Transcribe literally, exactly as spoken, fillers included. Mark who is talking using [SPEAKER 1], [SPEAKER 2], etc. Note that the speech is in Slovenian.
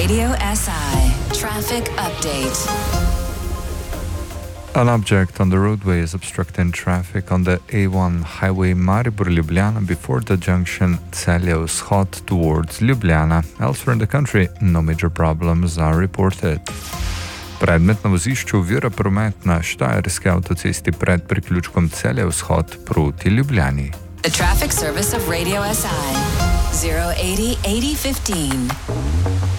[SPEAKER 1] Radio S I traffic update.
[SPEAKER 2] An object on the roadway is obstructing traffic on the A one highway Maribor-Ljubljana before the junction Celje-Vzhod towards Ljubljana. Elsewhere in the country, no major problems are reported. Predmet na vozišču ovira promet na Štajerski avtocesti pred priključkom Celje-Vzhod proti Ljubljani.
[SPEAKER 1] The traffic service of Radio S I zero eighty eighty fifteen.